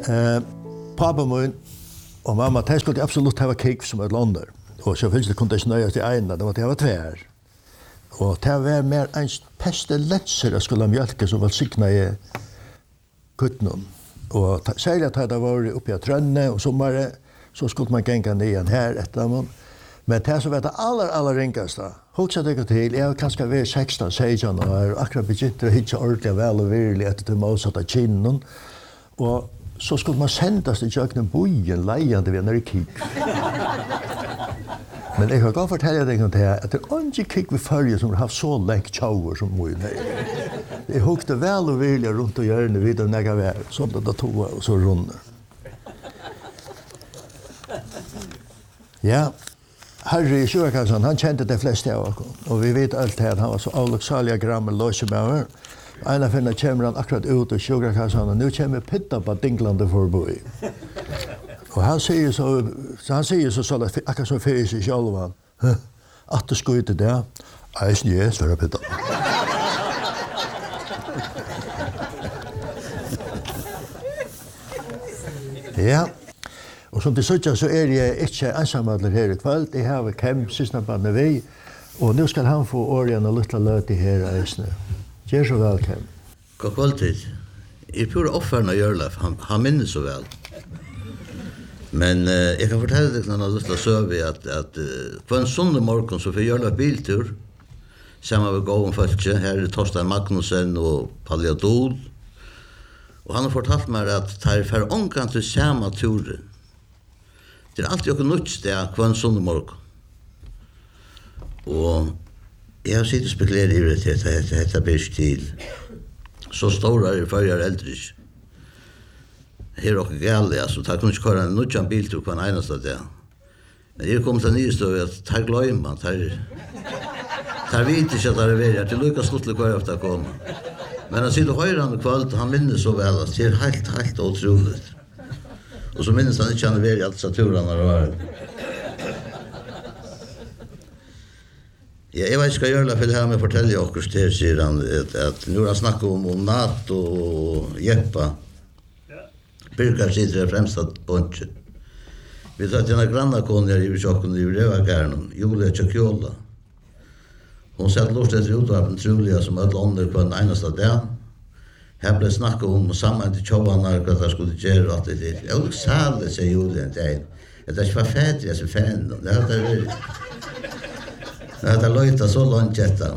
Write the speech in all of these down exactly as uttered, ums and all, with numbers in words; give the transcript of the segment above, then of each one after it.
Eh, pappa min och mamma, de skulle absolut ha kik som ett lander. Och så finns det kunde inte nöja sig ena, det var det var tvär. Och det var mer en pestilensor att skulle mjölka som var signa i kuttnon. Och särskilt att det var uppe i Trönne och sommare så skulle man gänga ner här efter man. Men det som var det allra, allra ringaste, huxa det till, jag kanske var sexton, sexton och är akkurat begynnt att hitta ordentligt väl och virkelig efter till motsatta kinnen. Och så skulle man sändas till köknen bojen lejande vid när det kik. Men jag kan gå fortälla dig om det här, att det är inte kik vid följe som har haft så längt tjauer som moj. Jag hukte väl och virkelig runt och hjärne vid och näga vär, sånt att det tog och så runder. Ja. Harry Sjökarlsson, han kände de flesta av oss. Och vi vet allt här, han var så avloksaliga grammar låsebauer. Ena finna kommer han akkurat ut och Sjökarlsson och nu kommer Pitta på Dinglande förbi. Och han säger så, så han säger så så akkurat så för sig själv. Att det ska inte där. Jag snös för Pitta. Ja. Och som det såg så är jag inte ensamma här i kväll. Jag har Kem Sysnabanne vi. Och nu ska han få åren och lite löt i här i snö. Gör så väl, Kem. God kvalitet. Jag är pura offerna Jörlef. Han, han minns så väl. Men eh, jag kan fortälla dig någon lite söv att, att eh, på en söndag morgon så får Jörlef biltur. Samma vi går om folk. Här är Torsten Magnussen och Palliadol. Och han har fortalt mig att tar för ångan till samma turer. Det är alltid något nytt där på en söndag morgon. Och jag har sitt och spekulerat i det att det heter bäst till. Så stora är förjar äldre. Här och galet alltså tar kunde köra en nutjan biltur på en enaste där. Men det kom till nyst då att ta glöm man tar tar vi inte så där det är till Lucas skulle köra efter komma. Men han sitter höra han kvalt han minns så väl att det är helt helt otroligt. Och så minns han inte han är allt så turarna det var. Ja, jag vet ska göra för det här med fortälja och kostär säger han att, att nu har snackat om, om Nato och Jeppa. Birkar sitter där främsta bunchen. Vi tar till en granna konjar i chocken i Rövargarden, Julia Chakjola. Hon satt lust efter utvarpen troliga som alla andra på en enaste dag. Här blev snackat om samman till tjovanar vad det skulle göra att det är. Jag sa det, säger Julia en dag. Det är för fett, jag är så fan. Det är det. Det är löjta så långt detta.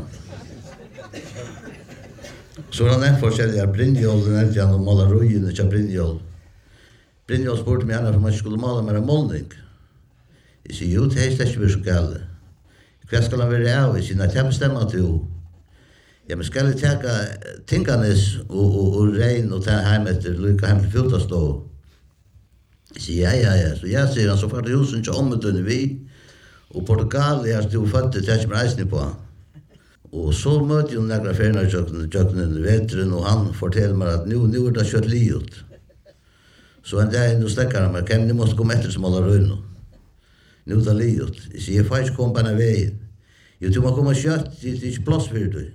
Så han är forskjelliga Brynjol, den äldre och målar ruinen till Brynjol. Brynjol spurte mig annars om man skulle måla med en målning. Jag säger, jo, det är släkt vi så galet. Hva skal han være av i sin? At jeg bestemmer til jo. Ja, men skal jeg teka tinganes og, og, og regn og ta hjem etter lykka hjem til fjortastå? Jeg sier, ja, ja, ja. Så jeg sier han, så fart husen til ommetunne vi. Og Portugal, jeg stod født til tæsk med reisning på. Og så møtte jeg nekra ferner tjøkkenen i vetren, og han forteller meg at nu, nu er det kjøtt liot. Så en dag, nu stekker han meg, hvem ni måste komme etter som alle røyne. Nu är det liot. Jag säger, jag får inte komma på den vägen. Jag tror man kommer kött, det är inte plats för det.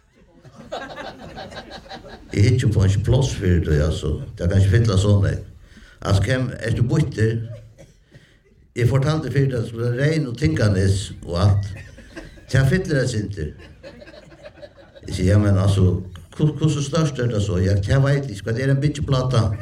Jag är inte på en plats för det, alltså. Det kan inte fylla så med. Alltså, kan, är du bytter? Jag fortalte för det att det skulle regn och tinganes och allt. Det fyller det inte. Jag säger, ja men alltså, hur så störst är det så? Jag, jag vet inte, det är en bitchplata.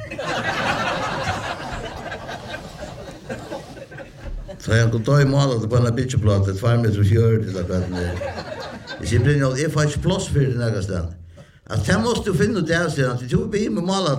Så jag kunde ta i målet på en bitchplata, två meter och fjörd eller vad det är. Jag säger, Brynjol, jag får inte plats för det några ställen. Att jag måste finna det här, säger han, till tog vi in med målet.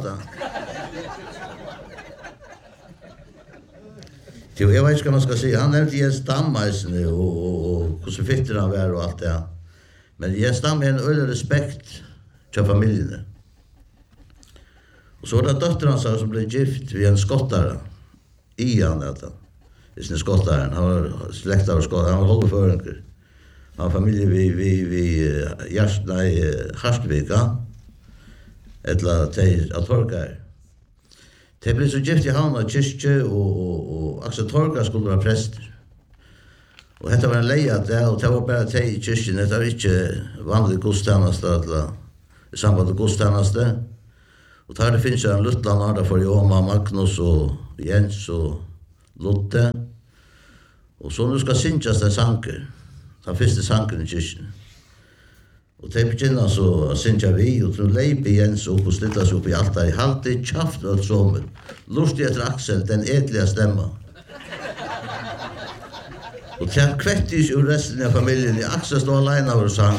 Så jag vet inte vad man ska säga. Han nämnde Jens Stammeisen och, och, och hur så fick han var och allt det. Men Jens Stamm är en öde respekt till familjen. Och så var det dottern som blev gift vid en skottare. Ian, detta. Det är skottaren. Han var släktare och skottare. Han var hållförande. Han var familj vid, vid, vid Gärsna i Harstvika. Eller till Torkar. Det blev så gift i Havna och Kyrkje och, och, och Axel Torkar skulle vara präster. Och detta var en leja där och det var bara till i Kyrkjen. Det var inte vanlig godstjäneste eller i samband med godstjäneste. Och där det finns en luttland där för Joma, Magnus och Jens och Lotte. Och så nu ska synjas det sanker. Den första sanken i kyrkan. Och det begynner så att synja vi och så leiper Jens upp och slittas upp i allt där i halvtid tjaft och sommer. Lustig efter Axel, den ätliga stämma. Och det kvettis ur resten av familjen. Axel står alene av och sang.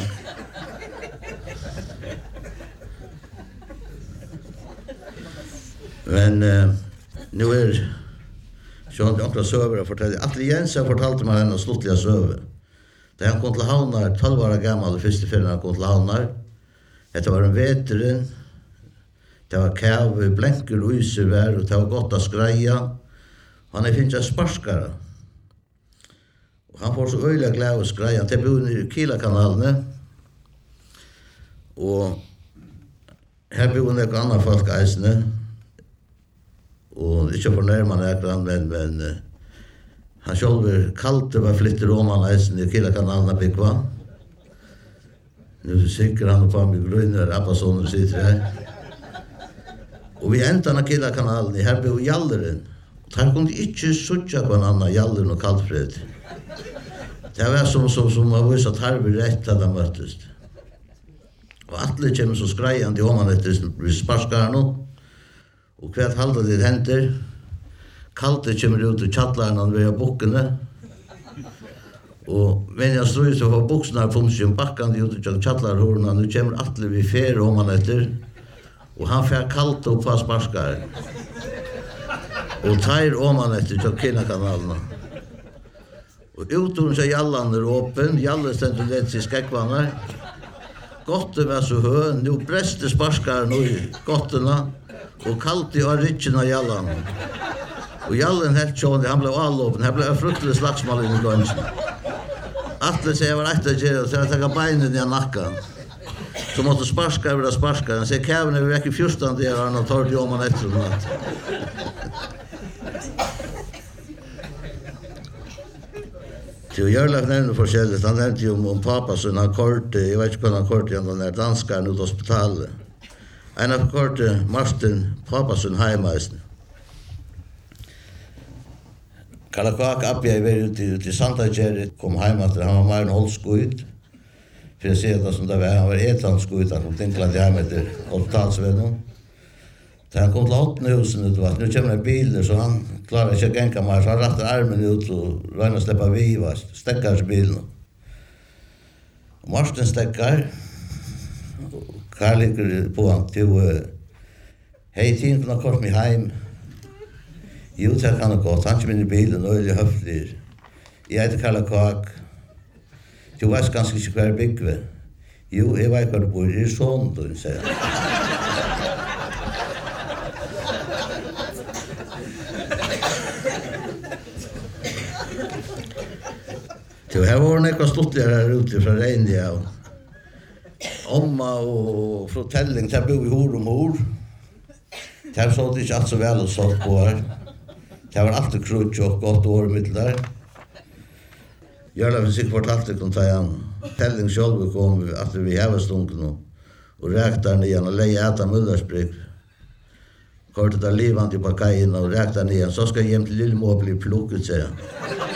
Men eh, nu är Sean Jonkla söver och fortäljer. Atle Jensen fortalte mig en slutliga söver. Där han kom till Havnar, tolv år gammal, första färden han kom till Havnar. Det var en veteren. Det var kav, blänker och isevär och det var gott att skreja. Han är finns sparskare. Och han får så öjliga glädje och skreja. Det bor i Kila-kanalen. Och här bor några andra folk eisne. Och inte förnärma näkran, men, men uh, han själv kallte var flyttar om han eisen i Kila-kanalen byggva. Nu sikker han på mig gröna rappasoner sitter här. Och vi äntarna Kila-kanalen i här bor Jalleren. Och här kunde inte suttja på en annan Jalleren och Kallfred. Det var som som som har visat här vid rätt att han möttes. Och Atle kommer så skrejande om han efter sparskar. Och kvart halda det händer. Kalte kommer ut ur chattlaren och via bockene. Och men jag står ju så på boxarna funktion backande ut ur chattlarhorna. Nu kommer Atle vid fer om han efter. Och han får kallt upp fast sparskar. Och tar om han efter till Kina-kanalerna. Och utom sig Jallan är öppen. Jalle ständer lätt sig skäckvannar. Gotten var så hö. Nu bräste sparskar nu i gotterna. Och kallt i origina Jallan. Och Jallen helt tjån, han blev allåpen. Han blev en fruktlig slagsmål i gången. Atle säger var ett att göra, så jag tar beinen i nacken. Så måste sparska över sparska. Han säger käven är vi väck i fjorton där han har tagit om han efter natt. Till Jörlaf nämnde forskjelligt. Han nämnde ju om, om pappa så han kort, jag vet inte vad han kort igen, den där danskaren ut hospitalet. En av kort Martin Papasen heimeisen. Kalakak appja i vei ut i, ut i Santa Jerry, kom heim at han var mer en holdskuit. For jeg ser det som det var, han var etandskuit, han kom tinklande heim etter hospitalsvennen. Da han kom til Hottenhusen ut, nu kommer en biler, så han klarer ikke å genka mer, så han rattar armen ut og regner å slippe vivast, stekkar til bilen. Martin stekkar, Karl ligger på han til uh, hei tiden kunne kort mig heim. Jo, det kan det godt. Han kommer inn i bilen og øyelig høflig. Jeg heter Karla Kvak. Du vet ganske ikke hver byggve. Jo, jeg vet hva du bor i sånn, du sier. Så her var det nekva sluttligere her ute fra Reindia. Omma og fortelling, der bor vi hår om hår. Der så det ikke alt så vel og sånt på her. Det var alltid krutsk og godt år mitt der. Jørla vil sikkert fortalte kom ta igjen. Telling selv kom at vi hever stunken og rækta den igjen og leie etter Møllersbrygg. Kortet der livant i på kajen og rækta den igjen. Så skal jeg hjem til Lillemå bli plukket, sier han.